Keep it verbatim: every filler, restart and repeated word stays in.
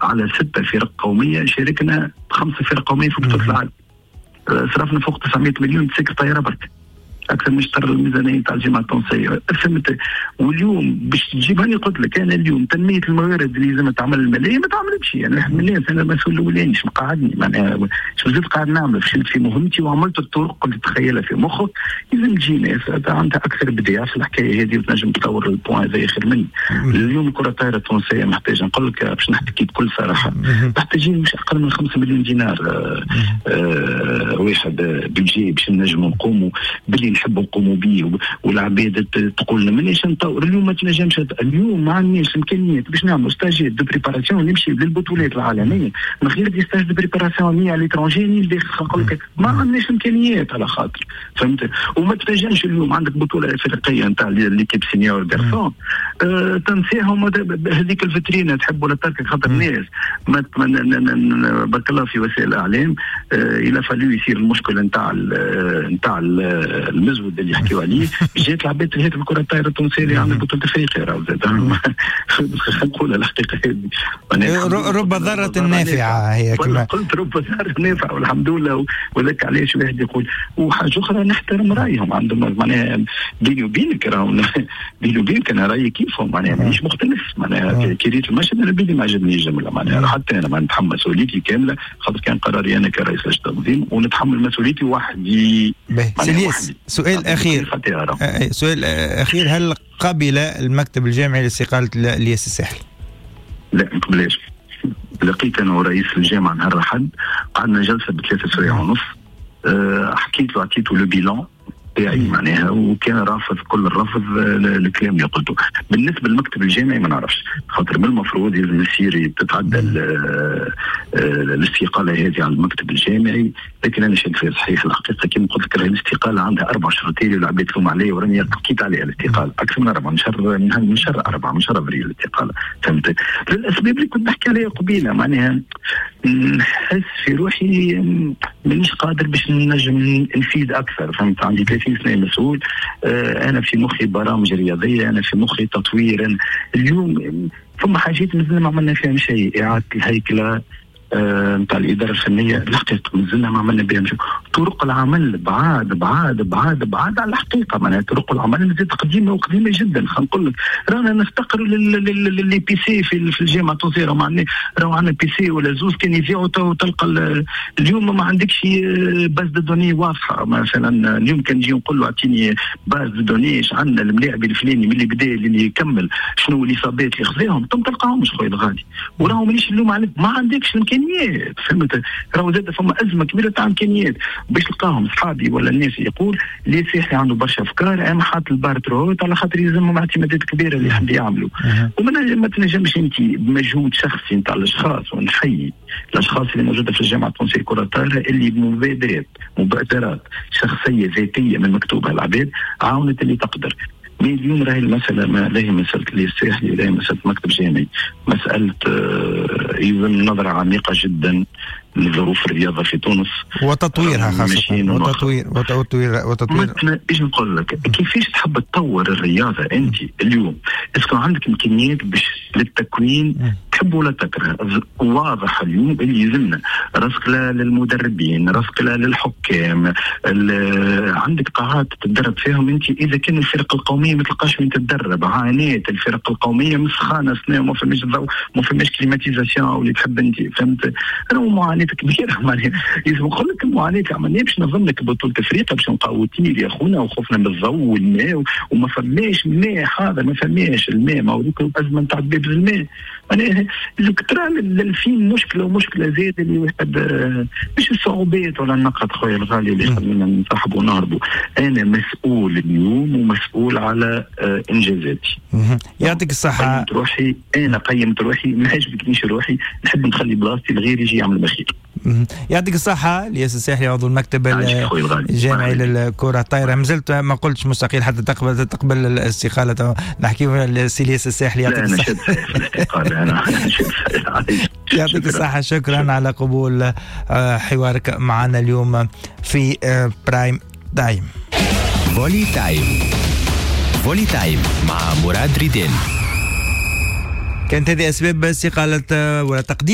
على ستة فرق قومية، شاركنا خمسة فرق قومية في بطولة العالم. صرفنا فوق تسعمائة مليون تسكر طائرة برك، اكثر من شطر الميزانيه تاع الجامعه التونسيه. فهمت؟ واليوم باش تجيب، هاني قلت لك انا اليوم تنميه الموارد اللي لازم تعمل الماليه ما تعملتش. انا واحد من الناس، انا المسؤول الاولاني شو مقعدني معناها شو زدت قاعد نعمل، فشلت في مهمتي وعملت الطرق اللي تتخيلها في مخك. لازم تجي ناس عندها اكثر ابداع في الحكايه هذه وتنجم تطور البوان هذا خير مني. اليوم الكره الطايره التونسيه محتاجه، نقول لك باش نحكي بكل صراحه، محتاجين مش اقل من خمسة مليون دينار آآ آآ واحد بيجي باش نجموا نقوموا باللي نحبوا نقوموا به، والعباد تقول لنا مانيش نطور. اليوم ما تنجمش، اليوم ما عندناش امكانيات باش نعملوا ستاجيات دو بريباراسيون نمشي للبطولات العالميه من غير دي ستاج دو بريباراسيون ني على ليترونجي ني داخل. نقول لك ما عندناش امكانيات على خاطر، فهمت؟ وما تنجمش اليوم عندك بطوله افريقيه نتاع ليكيب سينيور غارسون أه تنسيهم هذيك الفترينه تحب ولا ترك خاطر الناس ما بارك الله في وسائل الاعلام. أه الى فالو يصير المشكل نتاع نتاع المزود اللي يحكيوا عليه. جات العباد هذه الكره الطايره التونسيه اللي عملت بطوله افريقيا راهو زاد نقول الحقيقه هذه رب ضاره نافعه هي كما قلت، رب ضاره نافعه والحمد لله. وذاك علاش واحد يقول. وحاجه اخرى نحترم رايهم عندهم معناها بيني وبينك راهو بيني وبينك انا رايي كيفهم معناها مانيش مختلف معناها كي ريت المشهد انا بدي ما عجبنيش الجمله معناها حتى انا ما نتحمل مسؤوليتي كامله خاطر كان قراري انا كرئيس لجنه التنظيم ونتحمل مسؤوليتي وحدي. سؤال اخير سؤال اخير هل قبل المكتب الجامعي لاستقاله الياس الساحلي؟ لا ما قبلش. لقيت انا ورئيس الجامعه نهار الاحد، قعدنا جلسه بثلاثة سوايع ونص، أه حكيت له عطيته لو بيلون تاعي معناها، وكان رافض كل الرفض الكلام اللي قلته. بالنسبه للمكتب الجامعي ما نعرفش خاطر من المفروض لازم يصير تتعدى الاستقاله هذه على المكتب الجامعي، لكن انا شايف صحيح الحقيقه كما قلت لك الاستقاله عندها اربع شهور تالي والعباد تلوم علي وراني حكيت عليها الاستقاله اكثر من اربع من شهر من شهر اربعه من شهر ابريل الاستقاله، فهمت؟ للاسباب اللي كنت نحكي عليها قبيله معناها نحس في روحي مانيش قادر باش نجم نفيد اكثر، فهمت؟ عندي ثلاثين سنه مسؤول، آه انا في مخي برامج رياضيه، انا في مخي تطوير. أنا اليوم ثم حاجات مازلنا ما عملنا فيها شيء، اعاده الهيكله نتاع آه الاداره الفنيه الحقيقه مازلنا ما عملنا بها شيء. طرق العمل بعاد بعاد بعاد بعاد على الحقيقه معناها طرق العمل مازالت قديمه وقديمه جدا. خلينا نقول لك رانا نفتقر للبي بي سي في في الجامعه التونسيه، راهو عندنا راهو عندنا بي سي ولا زوز كان يذيعوا تلقى اليوم ما عندكش باز دو دوني واضحه. مثلا اليوم كان نجي نقول له اعطيني باز دو دوني ايش عندنا الملاعب الفلاني من اللي بدا اللي يكمل شنو الاصابات اللي خذاهم تم تلقاهمش خويا الغالي، وراهو مانيش اللوم عليك ما عندكش الامكانيات، فهمت؟ راهو زاد فما ازمه كبيره تاع امكانيات باش تلقاهم صحابي ولا الناس يقول لي سيحي عنده برشا افكار اما حاط البارتروت على خاطر يلزمهم اعتمادات كبيره اللي يحب يعملوا، وما ما تنجمش انت بمجهود شخصي نتاع الاشخاص. ونحيي الاشخاص اللي موجوده في الجامعه التونسيه لكره الطايره اللي بمبادرات مبادرات شخصيه ذاتيه من مكتوبها العباد عاونت اللي تقدر. من اليوم راهي المسألة ما لا هي مسألة الياس الساحلي ولا هي مسألة مكتب جامعي، مسألة يلزم نظرة عميقة جدا لظروف الرياضة في تونس وتطويرها خاصة وتطوير وتطوير وتطوير ايش نقول لك كيفاش تحب تطور الرياضة انت اليوم؟ اسكو عندك امكانيات باش للتكوين تحب ولا تكره؟ واضح اليوم اللي يلزمنا رزق للمدربين، رزق للحكام، عندك قاعات تتدرب فيهم انت. اذا كان الفرق القوميه ما تلقاش وين تتدرب، عانيت الفرق القوميه مسخانه سنه وما فماش ضوء ما فماش كليماتيزاسيون واللي تحب انت، فهمت؟ راهو معاناه كبيره معناها لازم نقول لك المعاناه عملناها باش نظن لك بطوله افريقيا باش نبقاو تيل يا خونا وخوفنا من الضوء والماء وما فماش ماء، هذا ما فماش الماء موروك الازمه نتاع باب الماء معناها ترى الفين مشكله ومشكله زاده اللي واحد مش الصعوبات ولا النقد خويا الغالي اللي خلينا نصاحبوا ونهربوا. انا مسؤول اليوم ومسؤول على انجازاتي. يعطيك الصحه. قيمت روحي انا قيمت روحي ما عجبتنيش روحي نحب نخلي بلاصتي لغيري يجي يعمل بخير. يعطيك الصحه الياس الساحلي عضو المكتب الجامعي للكره الطايره. مازلت ما قلتش مستقيل حتى تقبل تقبل الاستقاله نحكيو السي الياس الساحلي. يعطيك الصحه. يعطيك الصحة. شكرا على قبول حوارك معنا اليوم في برايم تايم. فولي تايم فولي تايم مع مراد ريدين. كانت هذه أسباب استقالة ولا تقديم